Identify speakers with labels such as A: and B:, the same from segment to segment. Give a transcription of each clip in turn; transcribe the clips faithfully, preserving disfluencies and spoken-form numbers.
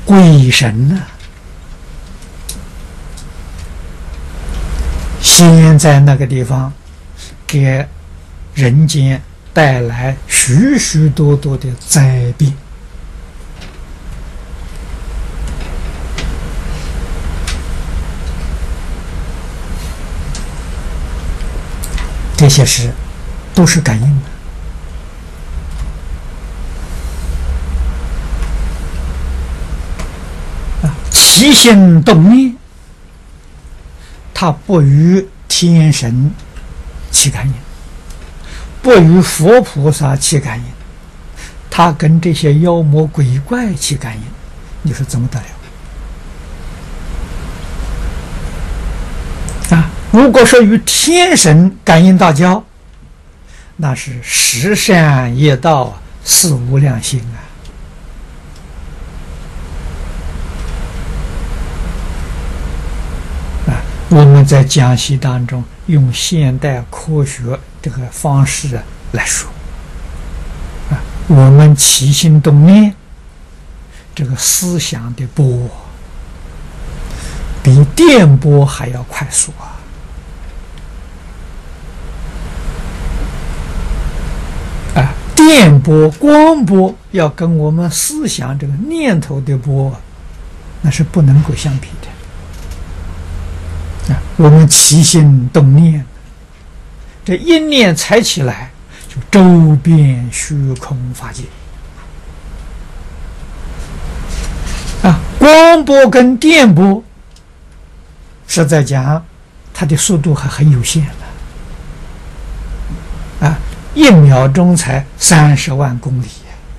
A: 鬼神呢、啊，先在那个地方给人间带来许许多多的灾病。这些事都是感应的。啊，起心动念，它不与天神起感应，不与佛菩萨起感应，它跟这些妖魔鬼怪起感应，你说怎么得了？啊，如果说与天神感应道交，那是十善业道，四无量心啊！啊，我们在讲习当中用现代科学这个方式来说，啊，我们起心动念，这个思想的波比电波还要快速啊！啊，电波、光波要跟我们思想这个念头的波，那是不能够相比的。啊，我们起心动念，这一念才起来，就周遍虚空法界。啊，光波跟电波，实在讲，它的速度还很有限的。啊，一秒钟才三十万公里，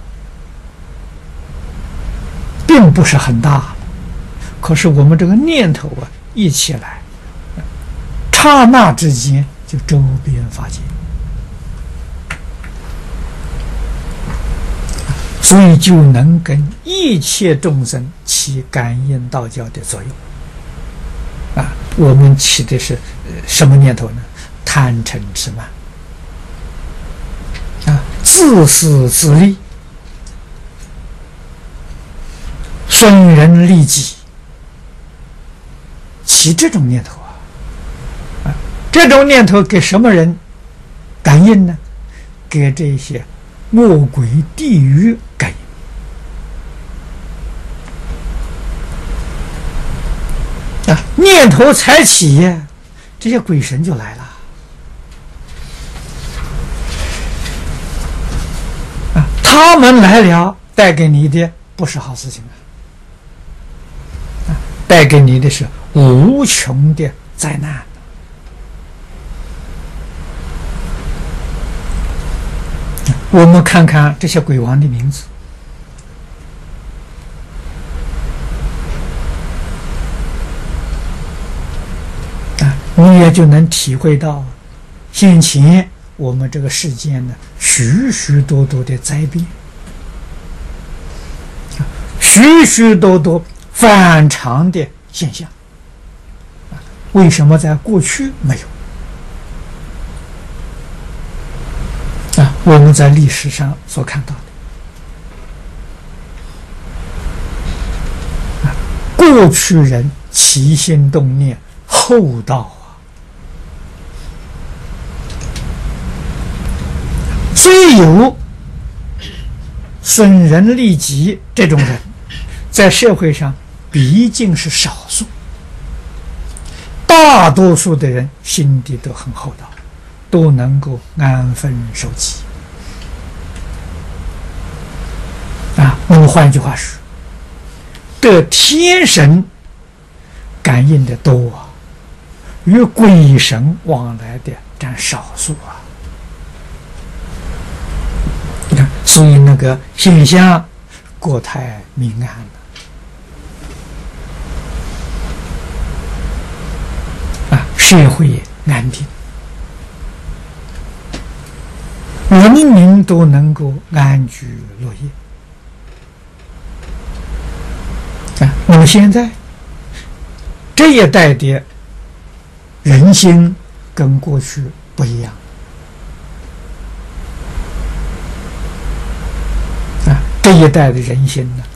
A: 并不是很大。可是我们这个念头啊，一起来，刹那之间就周边法界，所以就能跟一切众生起感应道交的作用。啊，我们起的是什么念头呢？贪嗔痴慢，啊，自私自利，损人利己，起这种念头啊，啊，这种念头给什么人感应呢？给这些恶鬼地狱感应。啊，念头才起，这些鬼神就来了。啊，他们来了，带给你的不是好事情啊，啊，带给你的是无穷的灾难。我们看看这些鬼王的名字。你也就能体会到先前我们这个世间呢，许许多多的灾变，许许多多反常的现象。为什么在过去没有？啊，我们在历史上所看到的，啊，过去人起心动念厚道。虽有损人利己这种人，在社会上毕竟是少数，大多数的人心地都很厚道，都能够安分守己。啊，那么换句话说，得天神感应的多啊，与鬼神往来的占少数啊。所以那个现象国泰民安了啊，社会安定，人民都能够安居乐业啊。那么现在这一代的人心跟过去不一样。这一代的人心呢，